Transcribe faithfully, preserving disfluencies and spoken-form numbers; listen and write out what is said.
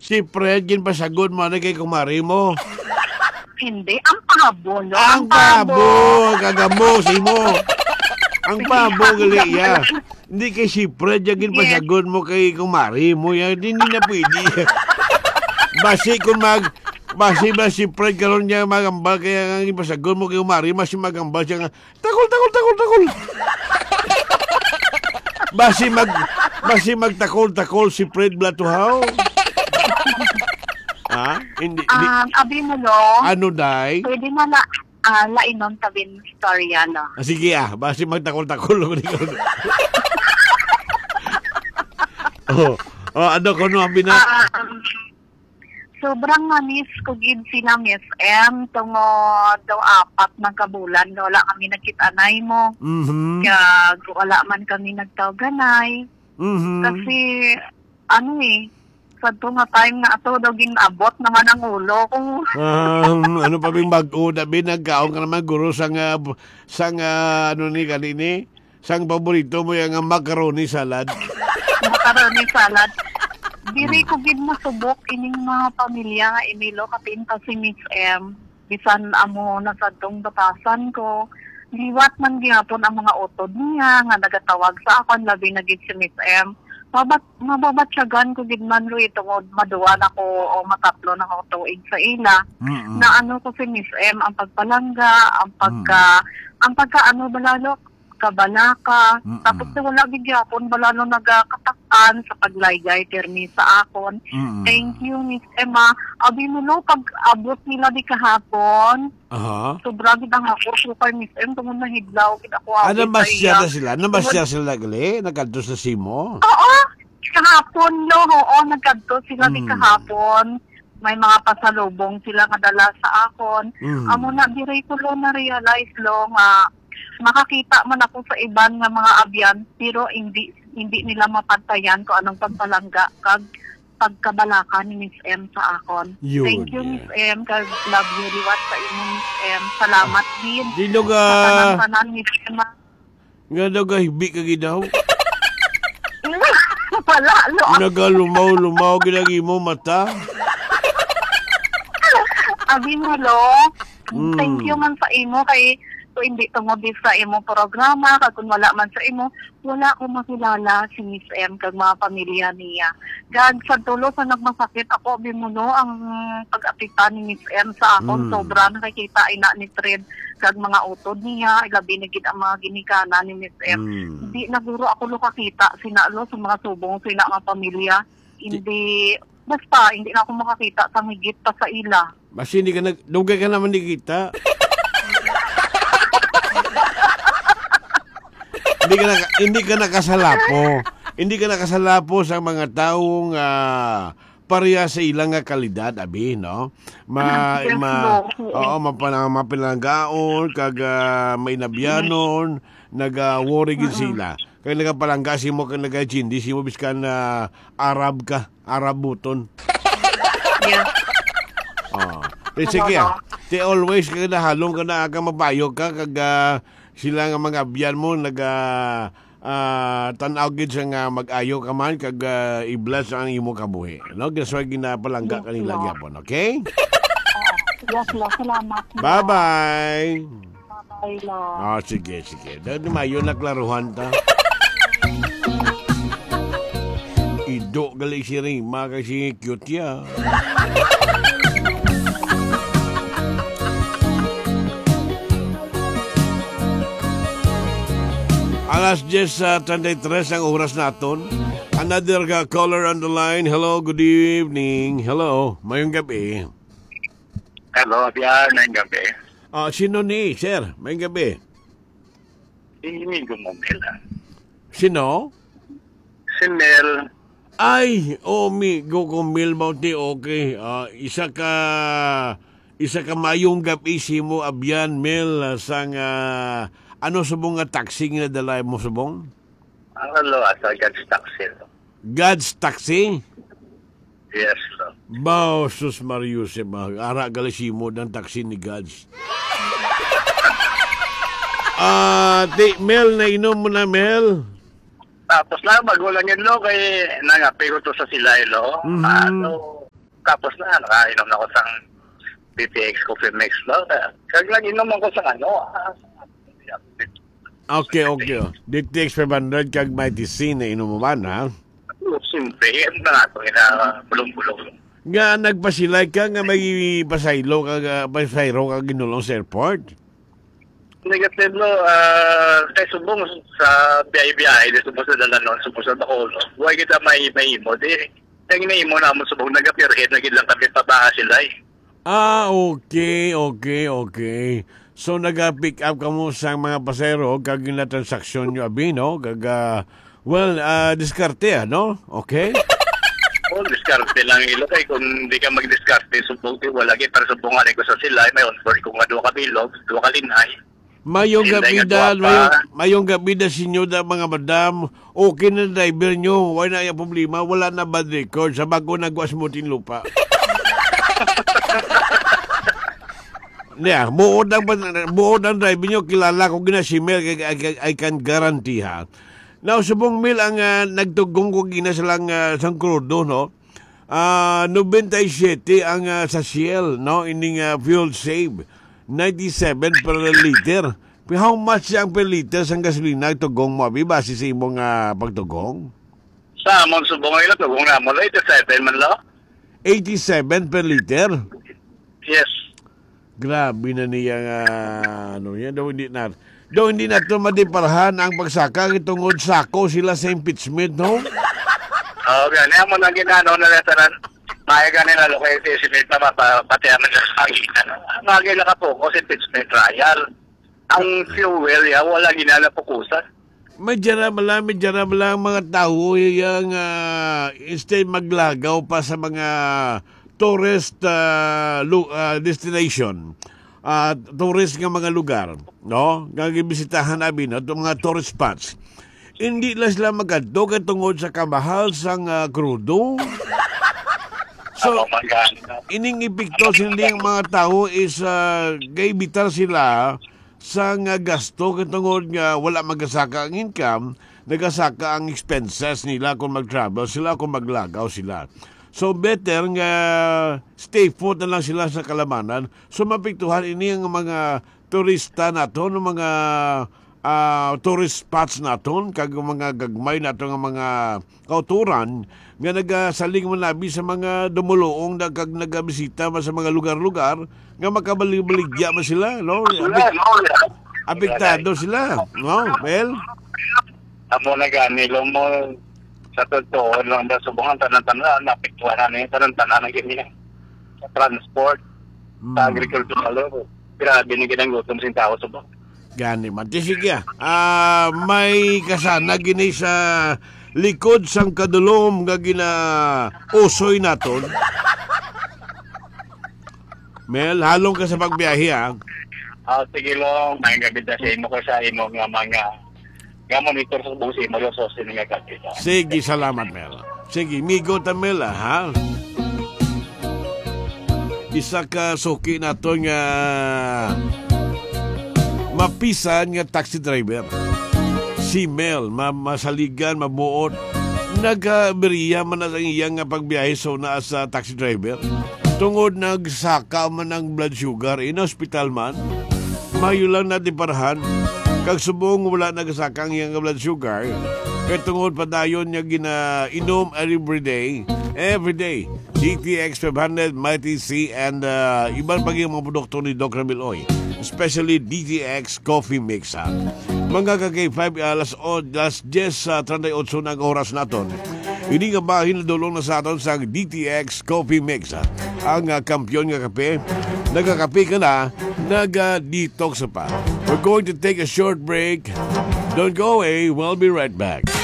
Si Fred, ginpasagod mo na kay kumari mo. Hindi, ang pabo, no? Ang pabo, kagamo, si mo. Ang pabo, gali ya. Hindi kay si Fred, yung ginpasagod mo kay kumari mo. Hindi na pwede. Basi kung mag... Basi ba si Fred karon niya magambal kaya ang ginpasagod mo kay kumari, mas magambal siya nga, takol, takol, takol, takol. Basi mag... Basi magtakol-takol si Fred Blatuhaw. Ha? Hindi, hindi. Um, abi mo, no? Ano, day? Pwede mo na, uh, lainon tabing storya, no? Ah, sige ah, basi magtakol-takol. oh, oh, ano ko no, bina... Um, sobrang manis ko gid sila Miss M tungod daw apat ng kabulan wala kami nagkitanay mo. Mhm. Kaya wala man kami nagtawganay. Mhm. Kasi ano eh sa to nga time na ato daw ginabot naman ang ulo ko. um, ano pa bing bag-o dabi nagkaon ka naman guro sang uh, sang uh, ano ni kanini sang paborito mo yung uh, macaroni salad. Macaroni salad. Diri ko gid masubok ining mga pamilya nga Emilio kapinta si Miss M. Bisan amo nasadtong batasan ko. Liwat man gihapon ang mga utod niya nga nagatawag sa akon labi na gid si Miss M. Mabat mababatsyagan ko gid man ro tungod maduwa na ko o matatlo na ko tuig sa ila. Mm-mm. Na ano ko si Miss M ang pagpalangga, ang pagka mm. ang pagka ano balalo kabalaka. Mm-mm. Tapos wala gigyapon balalo nagakatakan sa paglaygay termi sa akon. Mm-mm. Thank you Miss Emma. Abi mo no pag abot nila di kahapon. Aha. Sobra gid ang ako super Miss M tungod na hidlaw gid ako. Ano ba siya na sila? Ano ba siya sila gali? Nagkanto sa simo? Oo. Kahapon no, oo nagkanto sila mm. di kahapon. May mga pasalubong sila nga dala sa akon. Mm. Amo na diray ko lo na realize lo nga makakita man ako sa iban nga mga abyan pero hindi hindi nila mapantayan kung anong pagpalangga kag pagkabalaka ni Miss M sa akon. Yun, thank you yeah. Miss M kag love you liwat sa imo Miss M. Salamat din. Dino ka tanan Miss M. Nga daw ka hibi ka gidaw. Wala lo. Nagalumaw-lumaw ginagi mo mata. Abi mo lo. Mm. Thank you man sa imo kay so hindi tungod sa imo programa kag kun wala man sa imo wala ko makilala si Miss M kag mga pamilya niya. Gag sa tulo sa nagmasakit ako bimuno ang pag-apita ni Miss M sa akon mm. sobra nakikita ina ni Fred kag mga utod niya ilabi na gid ang mga ginikana ni Miss M. Mm. Hindi naguro ako lokakita sinalo sa mga subong sina nga pamilya. Hindi basta hindi na ako makakita sa higit pa sa ila. Basta hindi ka nag dugay ka naman dikita. hindi ka na, hindi ka nakasalapo. Hindi ka nakasalapo sa mga taong uh, pareha sa ilang kalidad abi no. Ma ma oo mapanang mapilanggaon kag uh, may nabyanon naga-worry gid sila. Kaya nagapalangga si mo kag naga-jindi si mo biskan na uh, Arab ka, Arab buton. Yeah. Oh. Eh, sige ah. Te always ka na halong ka na aga mabayog ka kag uh, sila nga mga abyan mo naga uh, tanaw gid sa nga mag-ayo ka man kag uh, i-bless ang imo kabuhi. No, gaswa ginapalangga yes, kanila gyapon, okay? Yes, lo. Salamat. Bye-bye. Bye, lo. Oh, sige, sige. Dahil mayo naklaruhan ta. Ido gali si Rima kasi cute ya. Alas diyes treinta y tres ang oras naton. Another uh, caller on the line. Hello, good evening. Hello, mayong gabi. Hello, Abyan, mayong gabi. Uh, sino ni, sir? Mayong gabi. Hindi ko mo, Mel. Sino? Si Mel. Ay, oh, mi, go ko Mel Bounty, okay. Uh, isa ka, isa ka mayong gabi si mo, Abyan, Mel, uh, sang, uh, ano subong nga taxi nga dalay mo subong? Ang alo, asa God's Taxi. God's Taxi? Yes, lo. Bao, sus Marius, ara galisimo ng taxi ni God's. Ah, uh, di, Mel, nainom mo na, Mel? Tapos lang, magulang yun, lo, kay nangapiro to sa sila, lo. Mm-hmm. Ano, tapos na, nakainom na ako sa D T X Coffee Mix. No? Kag lang inom ako sa ano. ah, Okay, okay. D T X five hundred kag Mighty C na inuman, ha? Simple, yan na nga ito, ina bulong-bulong. Nga nagpasilay ka nga may pasaylo kag uh, pasayro kag ginulong sa airport. Negative no, ah, kay subong sa biyay-biyay, di subong sa dalanon, subong sa Bacolod. Huwag kita may may imo, di. Kaya ina-imo na mo subong nag-appearhead, naging kami pabaka sila eh. Ah, okay, okay, okay. So nag-pick up ka mo sa mga pasero kag na transaksyon nyo abi, no? Kag, uh, well, uh, diskarte, ano? Okay? Oh, diskarte lang ilo kay kung di ka mag-diskarte, subong ti wala kay para subongan ko sa sila, may on-board ko nga duha ka bilog, duha ka linay. Mayong Hindi gabida, nga guwapa. mayong, mayong gabida sinyo da mga madam. Okay na driver nyo. Wala na yung problema. Wala na bad record. Sa bago nagwas mo lupa. Yeah, buod ang, buod ang driver nyo. Kilala ko gina si Mel. I, I, I can guarantee ha. Now, subong Mel ang uh, nagtugong ko gina silang uh, sang krudo, no? Uh, ninety-seven ang uh, sa Shell, no? Ining uh, fuel save. ninety-seven per liter. Pero how much ang per liter sa gasolina tugong mo? Abi, base sa imong uh, pagtugong? Sa amon subong ilo, tugong na mo, eighty-seven man lo? eighty-seven per liter? Yes. Grabe na niya nga, ano yan, daw hindi na, daw hindi na ito madiparhan ang pagsaka, itungod sako sila sa impeachment, no? Oh, gani mo na ginano na letaran. Maya gani na lo kay estimate na mapati aman sa sagitan. Ngagi la ka po ko sa impeachment trial. Ang fuel ya wala ginala pukusan. May dyan lang, may dyan lang mga tao yung uh, instead maglagaw pa sa mga tourist uh, lu- uh, destination, uh, tourist nga mga lugar, no? Gagibisitahan namin, no? Itong mga tourist spots. Hindi lang sila magadto katungod sa kamahal sang uh, krudo. So, Oh my God. ining epekto hindi ang mga tao is uh, gaibitar sila sa nga gasto katungod nga wala magasaka ang income, nagasaka ang expenses nila kung mag-travel sila, kung maglagaw sila. So better nga stay put na lang sila sa kalamanan. So mapiktuhan ini ang mga turista naton, mga uh, tourist spots naton, kag mga gagmay naton nga mga kauturan nga nagasaling manabi sa mga dumuluong na kag nagabisita man sa mga lugar-lugar nga makabalig-baligya man sila, no? Wala, no. Apektado sila, no? Well, Amo na gani lo mo sa totoo lang ba subungan tanan-tanan napiktuhan na ni tanan-tanan ang ganyan. Sa transport, sa agricultural lo. Grabe ni ginang gutom sin tao subong. gani man. Di sige, ah, may kasana gini sa likod sang kadulom nga gina usoy naton. Mel, halong ka sa pagbiyahe, ha? Ah, sige lo, may gabi sa imo ko sa imo nga mga nga monitor sa busi mo yo so sino nga gabi. Sige, salamat, Mel. Sige, migo ta, Mel, ha? Isa ka suki nato nga mapisan nga taxi driver. Si Mel, ma masaligan, mabuot. Nagaberiya man ang iyang nga pagbiyahe so naa sa taxi driver. Tungod nagsaka man ng blood sugar in hospital man, mayo lang natin parahan. Kag subong wala nagsaka ang iyang blood sugar, kaya tungod pa dayon niya ginainom every day, every day. D T X five hundred, Mighty C, and uh, ibang pag mga produkto ni Doc Ramil Oy, especially D T X Coffee Mix. Ha? Mga kagay five, uh, las, oh, las ten, uh, thirty-eight na ang oras naton. Hindi nga ba hinadulong na sa aton sa D T X Coffee Mix, ha? Ang uh, kampyon nga kape. Nagkakape ka na, nag-detox pa. We're going to take a short break. Don't go away. We'll be right back.